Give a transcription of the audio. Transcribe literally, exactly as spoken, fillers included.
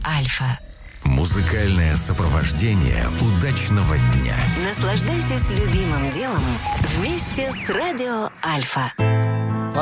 Альфа. Музыкальное сопровождение удачного дня. Наслаждайтесь любимым делом вместе с Радио Альфа.